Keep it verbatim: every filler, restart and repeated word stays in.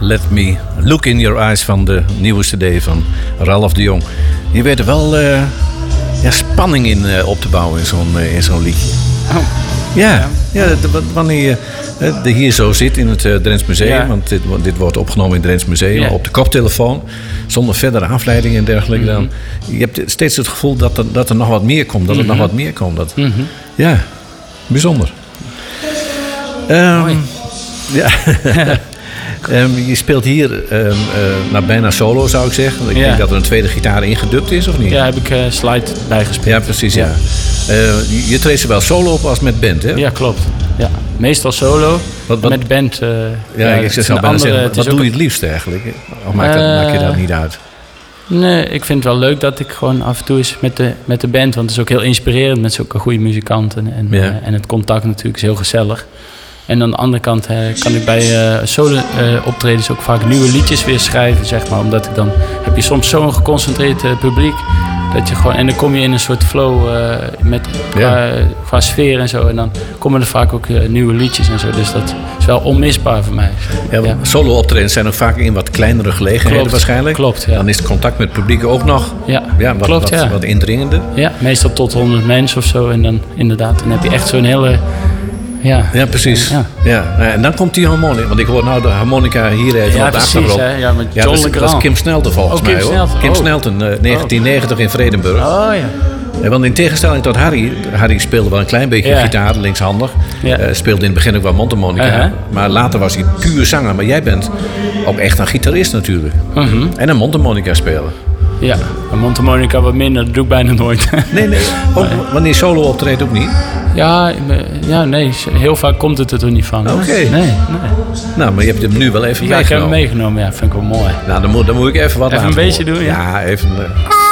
Let Me Look in Your Eyes van de nieuwe cd van Ralph de Jong. Je weet er wel uh, ja, spanning in uh, op te bouwen in zo'n, uh, in zo'n liedje. Oh. Ja, ja. ja d- wanneer je uh, hier zo zit in het uh, Drents Museum... Ja. Want dit, dit wordt opgenomen in het Drents Museum... Ja. op de koptelefoon, zonder verdere afleiding en dergelijke. Mm-hmm. Dan, je hebt steeds het gevoel dat er, dat er nog wat meer komt. Dat mm-hmm. er nog wat meer komt. Dat, mm-hmm. Ja, bijzonder. Um, Mooi. Ja... Um, je speelt hier um, uh, nou, bijna solo, zou ik zeggen. Ik ja. denk dat er een tweede gitaar ingedubt is, of niet? Ja, heb ik uh, slide bijgespeeld. Ja, precies, ja. ja. Uh, je, je treedt zowel solo op als met band, hè? Ja, klopt. Ja. Meestal solo, wat, wat, met band. Uh, ja, ja, ik zou bijna andere, zeggen, wat doe je het liefst eigenlijk? Of maak, uh, dat, maak je dat niet uit? Nee, ik vind het wel leuk dat ik gewoon af en toe eens met de, met de band... want het is ook heel inspirerend met zulke goede muzikanten. En, ja. uh, en het contact natuurlijk is heel gezellig. En aan de andere kant uh, kan ik bij uh, solo-optredens uh, ook vaak nieuwe liedjes weer schrijven, zeg maar. Omdat ik dan heb je soms zo'n geconcentreerd uh, publiek dat je gewoon en dan kom je in een soort flow uh, met qua, ja. qua sfeer en zo. En dan komen er vaak ook uh, nieuwe liedjes en zo. Dus dat is wel onmisbaar voor mij. Ja, ja. Solo-optredens zijn ook vaak in wat kleinere gelegenheden klopt, waarschijnlijk. Klopt, ja. Dan is het contact met het publiek ook nog ja, ja, wat, klopt, wat, ja. wat indringender. Ja, meestal tot honderd mensen of zo. En dan inderdaad, dan heb je echt zo'n hele... Ja, ja, precies. Ja. Ja. En dan komt die harmonica. Want ik hoor nou de harmonica hier even ja, op de precies, achtergrond. Hè? Ja, met John ja, dat, dat is Kim Snelten volgens oh, mij. Kim hoor. Snelten. Kim oh. Snelten, uh, negentien negentig in Vredenburg. Oh ja. Ja, want in tegenstelling tot Harry... Harry speelde wel een klein beetje ja. gitaar, linkshandig. Ja. Uh, speelde in het begin ook wel mondharmonica. Uh-huh. Maar later was hij puur zanger. Maar jij bent ook echt een gitarist natuurlijk. Uh-huh. En een mondharmonica spelen. Ja, een mondharmonica wat minder, dat doe ik bijna nooit. Nee, nee. Ook nee. Wanneer solo optreedt ook niet? Ja, ja, nee. Heel vaak komt het er toch niet van. Oké. Okay. Nee, nee. Nou, maar je hebt hem nu wel even ja, meegenomen. Ja, ik heb hem meegenomen. Ja, vind ik wel mooi. Nou, dan moet, dan moet ik even wat Even een beetje doen, ja. Ja, even... Uh...